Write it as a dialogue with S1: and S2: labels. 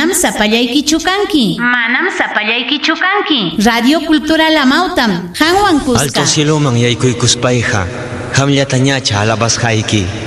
S1: Manam sapallaykichu kanki.
S2: Manam sapallaykichu kanki.
S1: Radio Cultural Amautam, Hanwan Cusca.
S3: Alto cielo man yaykuy kuspayja. Hamllatañacha alabas hayki.